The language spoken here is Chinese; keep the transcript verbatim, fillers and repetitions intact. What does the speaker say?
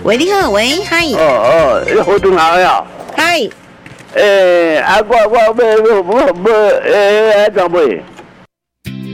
喂，你好，喂，嗨， 哦哦，你好中好呀。 嗨， 诶，啊，我我要要要要诶，怎买？